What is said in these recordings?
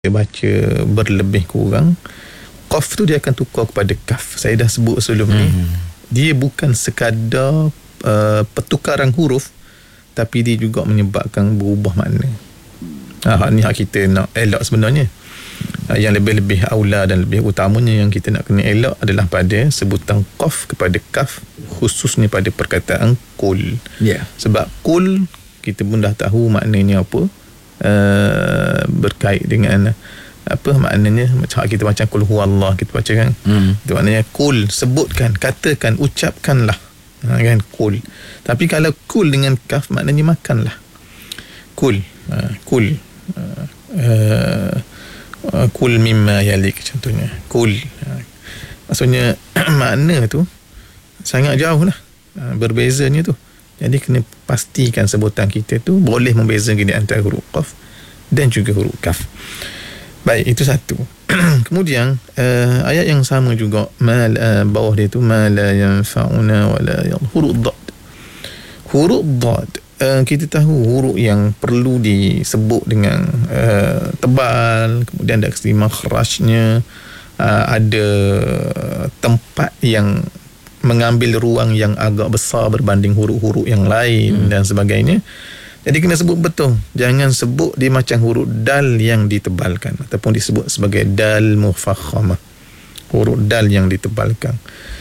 baca berlebih kurang, qaf tu dia akan tukar kepada kaf. Saya dah sebut sebelum ni, dia bukan sekadar pertukaran huruf, tapi dia juga menyebabkan berubah makna. Ni hak kita nak elak sebenarnya. Yang lebih-lebih aula dan lebih utamanya yang kita nak kena elak adalah pada sebutan qaf kepada kaf, khususnya pada perkataan kul. Sebab kul kita pun dah tahu maknanya apa, berkait dengan apa maknanya, macam kita baca kul huwallah kita baca kan, itu maknanya kul, sebutkan, katakan, ucapkanlah, kan, kul. Tapi kalau kul dengan kaf maknanya makanlah. Kul kul mimma yalik contohnya. Kul maksudnya makna tu sangat jauh lah, berbezanya tu. Jadi kena pastikan sebutan kita tu boleh membezakan di antara huruf qaf dan juga huruf kaf. Baik, itu satu. Kemudian ayat yang sama juga, bawah dia tu, ma la yanfa'una wa la huruf dad. Huruf dad, kita tahu huruf yang perlu disebut dengan tebal, kemudian dari segi makhrajnya ada tempat yang mengambil ruang yang agak besar berbanding huruf-huruf yang lain dan sebagainya. Jadi kena sebut betul. Jangan sebut dia macam huruf dal yang ditebalkan, ataupun disebut sebagai dal mufakhamah, huruf dal yang ditebalkan.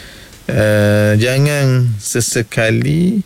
Jangan sesekali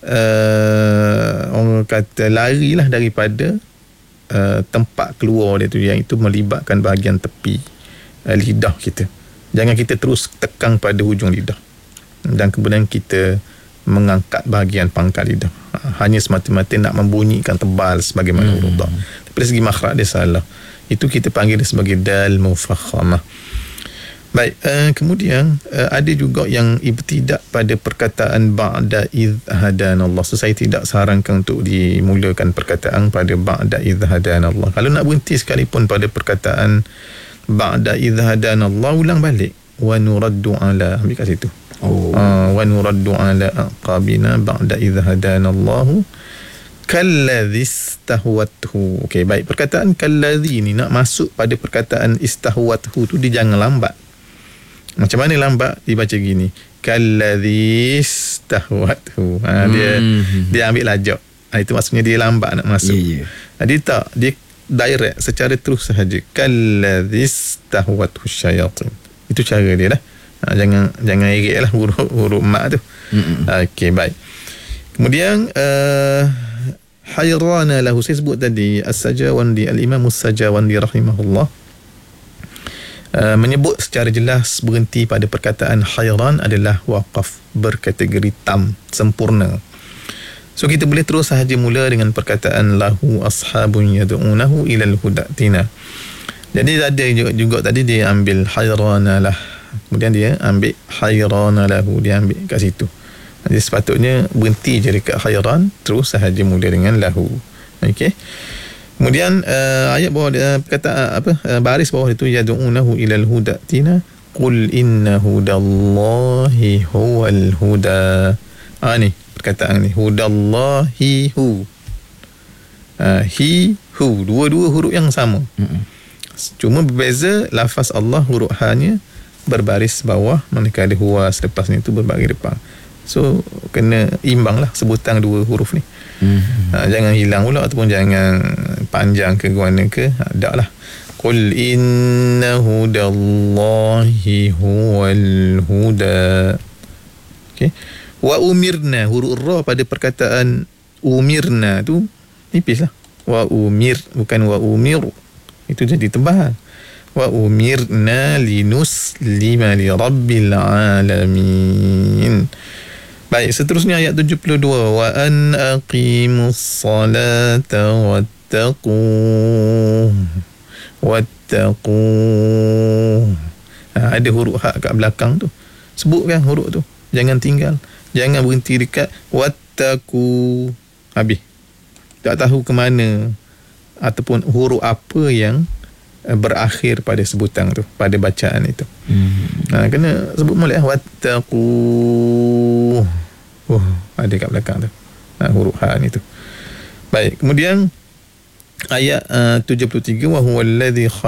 orang kata larilah daripada tempat keluar dia tu, yang itu melibatkan bahagian tepi lidah kita. Jangan kita terus tekan pada hujung lidah dan kemudian kita mengangkat bahagian pangkal lidah hanya semata-mata nak membunyikan tebal sebagaimana huruf dad. Tapi dari segi makhraj dia salah. Itu kita panggil dia sebagai dal mufakhamah. Baik, kemudian ada juga yang ibtidak pada perkataan ba'da idh hadanallah. So saya tidak sarankan untuk dimulakan perkataan pada ba'da idh hadanallah. Kalau nak berhenti sekalipun pada perkataan ba'da idh hadanallah, ulang balik, wa nuraddu ala, ambil kat situ. Wa nuraddu ala aqabina ba'da idh hadanallahu kalladhi istahwathu. Okey, baik, perkataan kalladhi ni nak masuk pada perkataan istahwathu tu, dia jangan lambat. Macam mana lambat? Dibaca gini, kalladhi istahwathu. Dia ambil lajak. Itu maksudnya dia lambat nak masuk. Dia tak, dia direct secara terus sahaja, kalladhi istahwathu syayatin. Itu cara dia lah. Jangan erik lah huruf mak tu. Okey, baik. Kemudian hayrana lahu, saya sebut tadi As-Sajawandi, Al-Imam As-Sajawandi rahimahullah menyebut secara jelas berhenti pada perkataan hayran adalah waqaf, berkategori tam, sempurna. So kita boleh terus sahaja mula dengan perkataan lahu ashabun yad'unahu ilal hudatina. Jadi ada juga tadi dia ambil hayrana lah, kemudian dia ambil hayrana lahu, dia ambil kat situ. Jadi sepatutnya berhenti je dekat hayran, terus sahaja mula dengan lahu. Okey. Kemudian ayat bawah dia, perkataan baris bawah itu, yad'unahu ilal hudatina qul inna hudallahi huwal huda. Ni perkataan ni, hudallahi hu. Hi hu, dua-dua huruf yang sama. Cuma berbeza lafaz Allah, huruf ha-nya berbaris bawah, manakala huwa selepas ni tu berbaris depan. So kena imbang lah sebutan dua huruf ni. Jangan hilang pula, ataupun jangan panjang ke guana ke, tak lah. Qul inna hudallahi huwal huda. Okay. Wa umirna, huruf ra pada perkataan umirna tu nipis lah. Wa umir, bukan wa umir, itu jadi tebal. Wa umirna linuslima li rabbil alamin. Baik, seterusnya ayat 72, wa an aqimus salata wattaquh. Ada huruf hak kat belakang tu, sebutkan huruf tu, jangan tinggal, jangan berhenti dekat wattaqu habis, tak tahu ke mana ataupun huruf apa yang berakhir pada sebutan tu, pada bacaan itu. Kena sebut molek, wattaqu. Ada kat belakang tu huruf ha ni tu. Baik, kemudian ayat 73, wa huwa alladhi